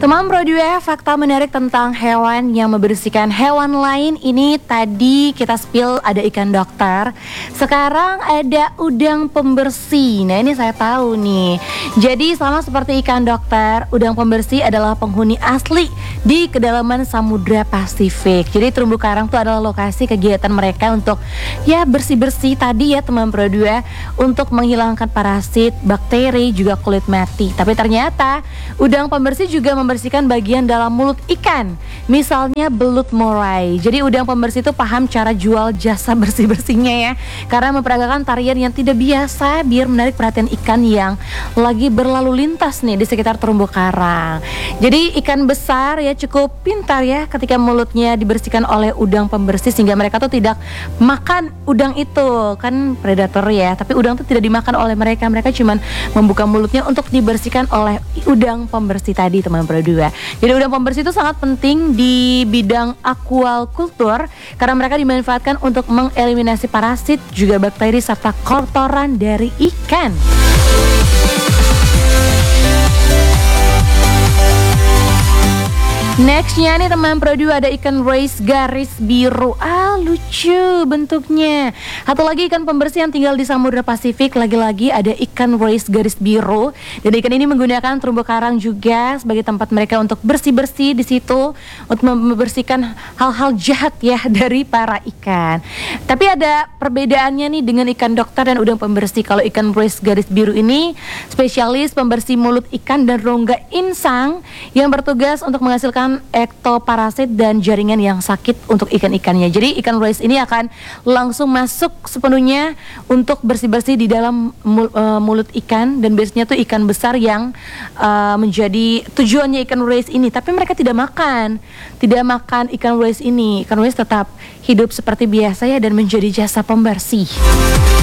Teman Pro 2, fakta menarik tentang hewan yang membersihkan hewan lain. Ini tadi kita spill ada ikan dokter. Sekarang ada udang pembersih. Nah, ini saya tahu nih. Jadi sama seperti ikan dokter, udang pembersih adalah penghuni asli di kedalaman Samudra Pasifik. Jadi terumbu karang itu adalah lokasi kegiatan mereka untuk bersih-bersih tadi ya teman Pro 2, untuk menghilangkan parasit, bakteri, juga kulit mati. Tapi ternyata udang pembersih juga membersihkan bagian dalam mulut ikan, misalnya belut moray. Jadi udang pembersih itu paham cara jual jasa bersih-bersihnya ya, karena memperagakan tarian yang tidak biasa biar menarik perhatian ikan yang lagi berlalu lintas nih di sekitar terumbu karang. Jadi ikan besar ya cukup pintar ya ketika mulutnya dibersihkan oleh udang pembersih, sehingga mereka tuh tidak makan udang itu, kan predator ya, tapi udang itu tidak dimakan oleh mereka. Mereka cuman membuka mulutnya untuk dibersihkan oleh udang pembersih tadi teman Pro 2. Jadi udang pembersih itu sangat penting di bidang aquaculture karena mereka dimanfaatkan untuk mengeliminasi parasit, juga bakteri serta kotoran dari ikan. Nextnya nih teman Pro 2, ada ikan race garis biru. Lucu bentuknya. Satu lagi ikan pembersih yang tinggal di Samudra Pasifik. Lagi-lagi ada ikan race garis biru. Dan ikan ini menggunakan terumbu karang juga sebagai tempat mereka untuk bersih-bersih di situ, untuk membersihkan hal-hal jahat ya dari para ikan. Tapi ada perbedaannya nih dengan ikan dokter dan udang pembersih. Kalau ikan race garis biru ini spesialis pembersih mulut ikan dan rongga insang yang bertugas untuk menghasilkan ektoparasit dan jaringan yang sakit untuk ikan-ikannya. Jadi ikan race ini akan langsung masuk sepenuhnya untuk bersih-bersih di dalam mulut ikan, dan biasanya tuh ikan besar yang menjadi tujuannya ikan race ini. Tapi mereka tidak makan ikan race ini. Ikan race tetap hidup seperti biasa ya dan menjadi jasa pembersih.